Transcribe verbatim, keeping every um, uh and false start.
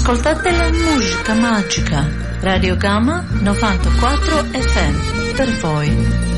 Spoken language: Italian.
Ascoltate la musica magica. Radio Gamma novantaquattro F M per voi.